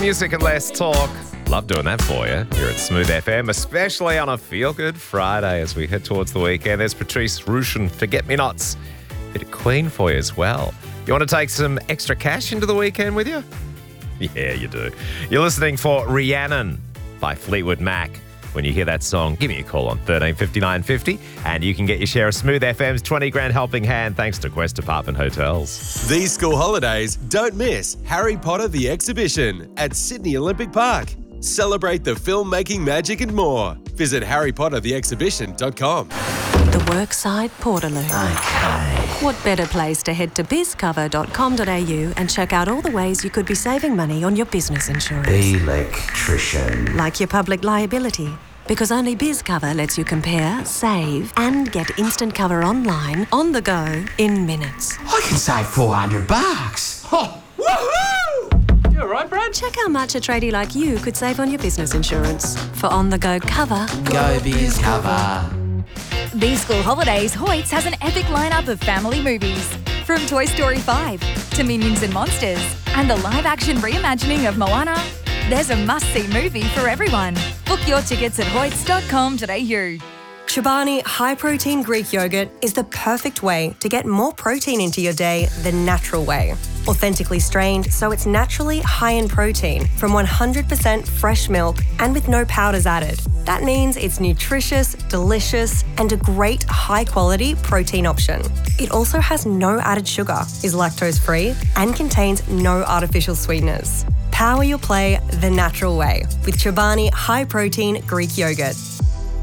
music and less talk. Love doing that for you here at Smooth FM, especially on a feel-good Friday as we head towards the weekend. There's Patrice Rushen, Forget Me Nots. Bit of Queen for you as well. You want to take some extra cash into the weekend with you? Yeah, you do. You're listening for Rhiannon by Fleetwood Mac. When you hear that song, give me a call on 135950 and you can get your share of Smooth FM's 20 grand helping hand thanks to Quest Apartment Hotels. These school holidays, don't miss Harry Potter the Exhibition at Sydney Olympic Park. Celebrate the filmmaking magic and more. Visit harrypottertheexhibition.com. The Workside Portaloo. Okay. What better place to head to bizcover.com.au and check out all the ways you could be saving money on your business insurance. Electrician. Like your public liability. Because only BizCover lets you compare, save, and get instant cover online, on the go, in minutes. I can save $400. Oh, woohoo! You all right, Brad? Check how much a tradie like you could save on your business insurance. For on-the-go cover, Go BizCover. These school holidays, Hoyts has an epic lineup of family movies. From Toy Story 5 to Minions and Monsters and the live-action reimagining of Moana, there's a must-see movie for everyone. Book your tickets at hoyts.com.au. Chobani High Protein Greek Yogurt is the perfect way to get more protein into your day the natural way. Authentically strained, so it's naturally high in protein from 100% fresh milk and with no powders added. That means it's nutritious, delicious, and a great high-quality protein option. It also has no added sugar, is lactose-free, and contains no artificial sweeteners. Power your play the natural way with Chobani High Protein Greek Yogurt.